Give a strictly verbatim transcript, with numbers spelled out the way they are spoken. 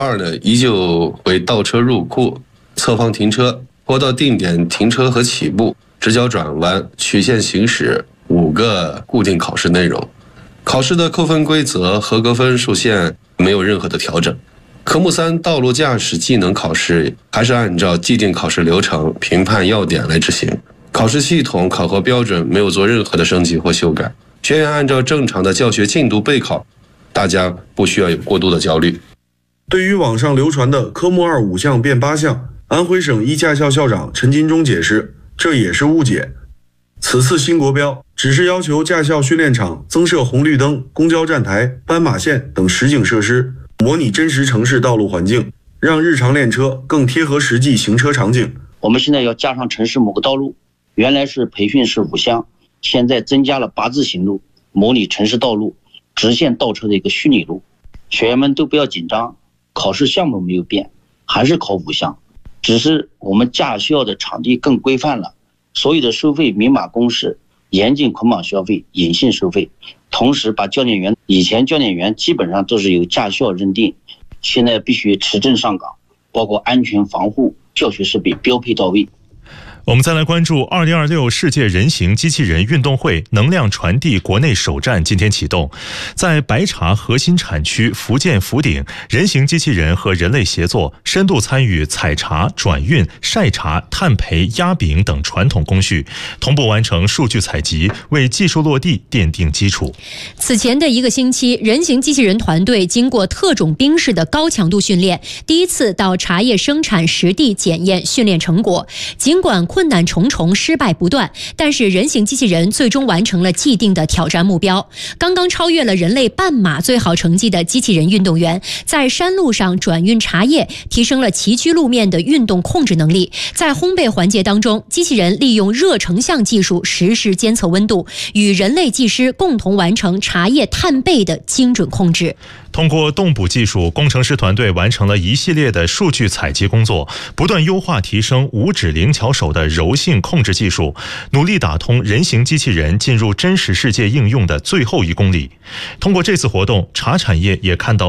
二呢，依旧为倒车入库、侧方停车、坡道定点停车和起步、直角转弯、曲线行驶五个固定考试内容。考试的扣分规则、合格分数线没有任何的调整。科目三道路驾驶技能考试还是按照既定考试流程、评判要点来执行。考试系统、考核标准没有做任何的升级或修改，学员按照正常的教学进度备考，大家不需要有过度的焦虑。 对于网上流传的科目二五项变八项，安徽省一驾校校长陈金忠解释，这也是误解。此次新国标只是要求驾校训练场增设红绿灯、公交站台、斑马线等实景设施，模拟真实城市道路环境，让日常练车更贴合实际行车场景。 我们现在要加上城市某个道路，原来是培训是五项，现在增加了八字形路，模拟城市道路直线倒车的一个虚拟路。学员们都不要紧张，考试项目没有变，还是考五项，只是我们驾校的场地更规范了，所有的收费明码公示，严禁捆绑消费、隐性收费。同时把教练员，以前教练员基本上都是由驾校认定，现在必须持证上岗，包括安全防护、教学设备标配到位。 我们再来关注二零二六世界人形机器人运动会能量传递国内首站今天启动，在白茶核心产区福建福鼎，人形机器人和人类协作，深度参与采茶、转运、晒茶、炭焙、压饼等传统工序，同步完成数据采集，为技术落地奠定基础。 此前的一个星期，人形机器人团队经过特种兵式的高强度训练，第一次到茶叶生产实地检验训练成果。尽管困难重重，失败不断，但是人形机器人最终完成了既定的挑战目标。刚刚超越了人类半马最好成绩的机器人运动员，在山路上转运茶叶，提升了崎岖路面的运动控制能力。在烘焙环节当中，机器人利用热成像技术实时监测温度，与人类技师共同完成茶叶炭焙的精准控制。 通过动捕技术，工程师团队完成了一系列的数据采集工作，不断优化提升五指灵巧手的柔性控制技术，努力打通人形机器人进入真实世界应用的最后一公里。通过这次活动，茶产业也看到